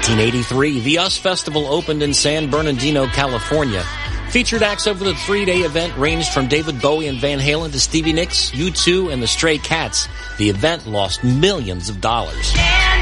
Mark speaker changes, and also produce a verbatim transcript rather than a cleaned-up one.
Speaker 1: nineteen eighty-three, the U S Festival opened in San Bernardino, California. Featured acts over the three-day event ranged from David Bowie and Van Halen to Stevie Nicks, U two, and the Stray Cats. The event lost millions of dollars.